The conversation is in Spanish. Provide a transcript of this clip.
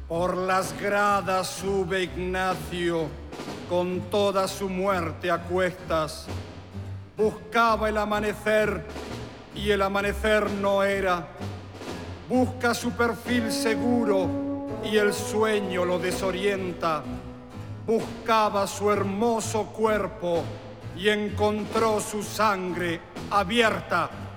Por las gradas sube Ignacio, con toda su muerte a cuestas. Buscaba el amanecer y el amanecer no era. Busca su perfil seguro y el sueño lo desorienta. Buscaba su hermoso cuerpo y encontró su sangre abierta.